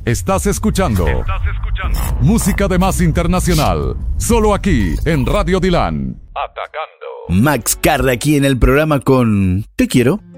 Estás escuchando música de más internacional, solo aquí en Radio Dylan. Max Carra aquí en el programa con Te Quiero.